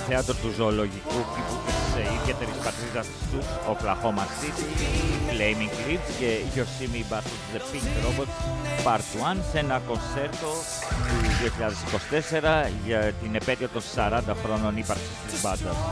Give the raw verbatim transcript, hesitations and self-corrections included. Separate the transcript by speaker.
Speaker 1: θέατρο του ζωολογικού κήπου της ιδιαίτερης πατρίδας τους, Oklahoma City, Flaming Lips και Yosemite Battles The Pink Robots Part ένα σε ένα κονσέρτο του δύο χιλιάδες είκοσι τέσσερα για την επέτειο των σαράντα χρόνων ύπαρξης της μπάντας.